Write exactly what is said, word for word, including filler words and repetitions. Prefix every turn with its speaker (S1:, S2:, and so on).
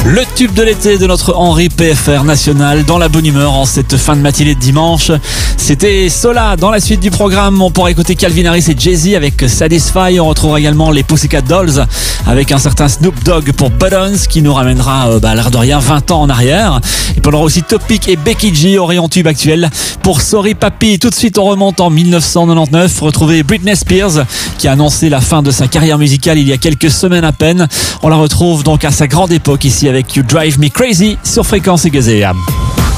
S1: Le tube de l'été de notre Henri P F R national, dans la bonne humeur en cette fin de matinée de dimanche. C'était Sola. Dans la suite du programme, on pourra écouter Calvin Harris et Jay-Z avec Satisfy. On retrouvera également les Pussycat Dolls avec un certain Snoop Dogg pour Buttons, qui nous ramènera euh, bah, à l'air de rien vingt ans en arrière. Et puis on aura aussi Topic et Becky G au rayon tube actuel pour Sorry Papi. Tout de suite, on remonte en dix-neuf cent quatre-vingt-dix-neuf. Retrouver Britney Spears qui a annoncé la fin de sa carrière musicale il y a quelques semaines à peine. On la retrouve donc à sa grande époque ici avec You Drive Me Crazy sur Fréquence Égazée.